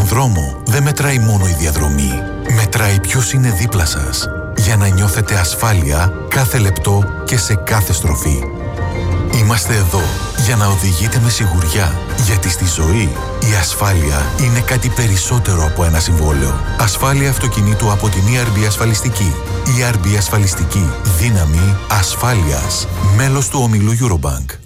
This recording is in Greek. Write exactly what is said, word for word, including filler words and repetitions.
δρόμο δεν μετράει μόνο η διαδρομή. Μετράει ποιος είναι δίπλα σας, για να νιώθετε ασφάλεια κάθε λεπτό και σε κάθε στροφή. Είμαστε εδώ για να οδηγείτε με σιγουριά, γιατί στη ζωή η ασφάλεια είναι κάτι περισσότερο από ένα συμβόλαιο. Ασφάλεια αυτοκινήτου από την ι αρ μπι Ασφαλιστική. ι αρ μπι Ασφαλιστική. Δύναμη ασφάλειας. Μέλος του ομίλου Eurobank.